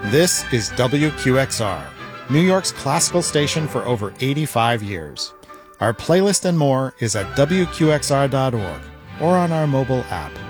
This is WQXR, New York's classical station for over 85 years. Our playlist and more is at WQXR.org or on our mobile app.